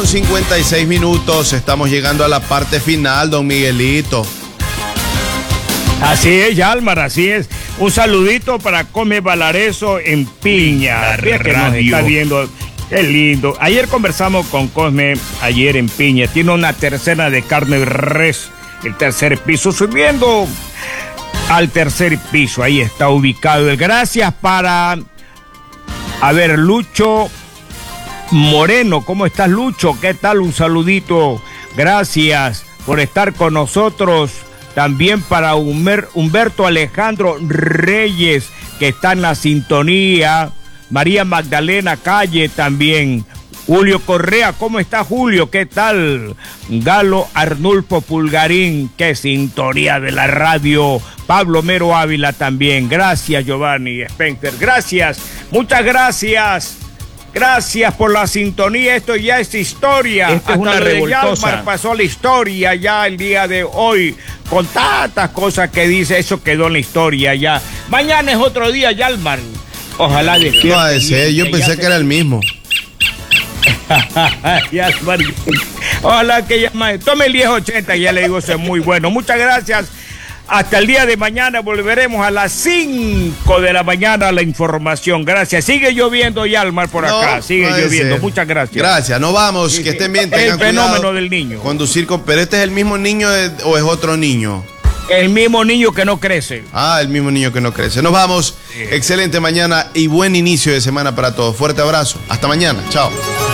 56 minutos, estamos llegando a la parte final, don Miguelito. Así es, Yalmar, así es. Un saludito para Come Valareso en Piña. Que nos está viendo. Qué lindo. Ayer conversamos con Cosme, ayer en Piña. Tiene una tercera de carne de res, el tercer piso, subiendo al tercer piso. Ahí está ubicado. Gracias para, Lucho Moreno. ¿Cómo estás, Lucho? ¿Qué tal? Un saludito. Gracias por estar con nosotros. También para Humberto Alejandro Reyes, que está en la sintonía. María Magdalena Calle también. Julio Correa, ¿cómo está, Julio? ¿Qué tal? Galo Arnulfo Pulgarín, qué sintonía de la radio. Pablo Mero Ávila también. Gracias, Giovanni Spencer. Gracias, muchas gracias. Gracias por la sintonía, esto ya es historia. Esto es una revoltosa. Yalmar pasó la historia ya el día de hoy, con tantas cosas que dice, eso quedó en la historia ya. Mañana es otro día, Yalmar. Ojalá despierte. No, ese, yo pensé que era el mismo. Yalmar, ojalá que llame. Tome el 1080, ya le digo, eso es muy bueno. Muchas gracias. Hasta el día de mañana volveremos a las 5 de la mañana la información. Gracias. Sigue lloviendo, Yalmar, por acá. Sigue lloviendo. Muchas gracias. Gracias. Nos vamos. Sí, que estén bien. El fenómeno del niño. Conducir con... ¿Pero este es el mismo niño o es otro niño? El mismo niño que no crece. El mismo niño que no crece. Nos vamos. Sí. Excelente mañana y buen inicio de semana para todos. Fuerte abrazo. Hasta mañana. Chao.